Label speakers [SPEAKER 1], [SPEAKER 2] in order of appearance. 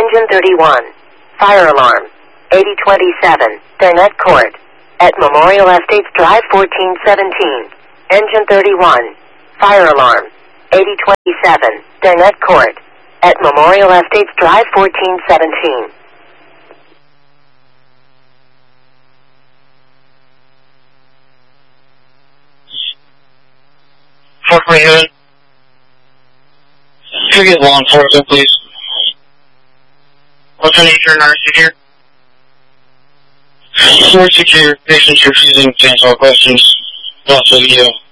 [SPEAKER 1] Engine 31. Fire alarm. 8027. Burnett Court. At Memorial Estates Drive 1417. Engine 31. Fire alarm. 8027. Burnett Court. At Memorial Estates Drive 1417.
[SPEAKER 2] Fort Ray, could you get law enforcement, please? What's the nature of emergency here? Source secure, patients refusing to answer all questions. Also, you.